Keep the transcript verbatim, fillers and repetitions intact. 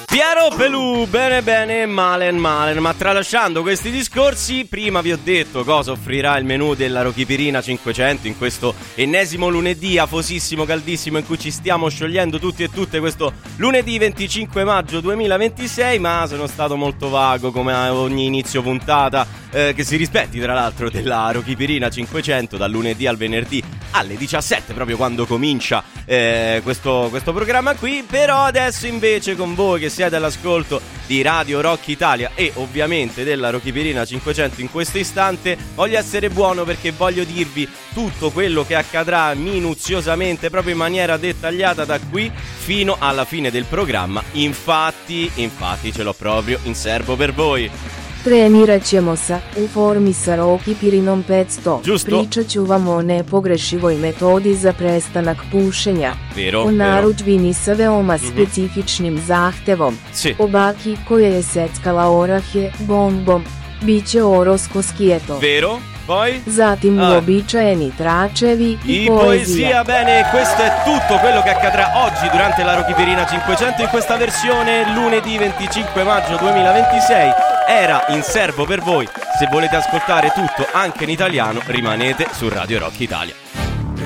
Piero Pelù, bene bene, malen malen, ma tralasciando questi discorsi, prima vi ho detto cosa offrirà il menù della Rochipirina cinquecento in questo ennesimo lunedì afosissimo, caldissimo, in cui ci stiamo sciogliendo tutti e tutte questo lunedì venticinque maggio duemilaventisei, ma sono stato molto vago come ogni inizio puntata, eh, che si rispetti tra l'altro, della Rochipirina cinquecento, dal lunedì al venerdì alle diciassette, proprio quando comincia eh, questo, questo programma qui. Però adesso invece con voi che siete all'ascolto di Radio Rock Italia e ovviamente della Rochipirina cinquecento in questo istante, voglio essere buono perché voglio dirvi tutto quello che accadrà minuziosamente, proprio in maniera dettagliata, da qui fino alla fine del programma. Infatti, infatti ce l'ho proprio in serbo per voi. Trenirat ćemo sa u formi sa Rochipirinom petsto. Giusto. Pričat ću vam o nepogrešivoj metodi za prestanak pušenja. Vero, O narudžbini sa veoma Mhm. specifičnim zahtevom. Sì. O baki koja je seckala orahe bombom. Biće orosko skijeto. Vero? Poi? Zatim Ah. uobičajeni tračevi i In poezija. poesia, bene, questo è tutto quello che accadrà oggi durante la Rochipirina cinquecento in questa versione lunedì venticinque maggio duemilaventisei. Era in serbo per voi. Se volete ascoltare tutto anche in italiano, rimanete su Radio Rock Italia.